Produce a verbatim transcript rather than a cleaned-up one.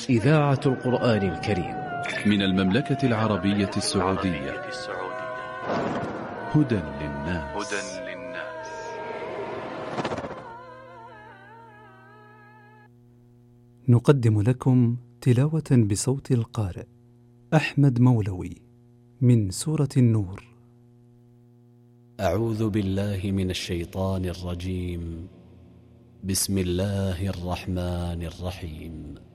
إذاعة القرآن الكريم من المملكة العربية السعودية. هدى للناس. نقدم لكم تلاوة بصوت القارئ أحمد مولوي من سورة النور. أعوذ بالله من الشيطان الرجيم. بسم الله الرحمن الرحيم.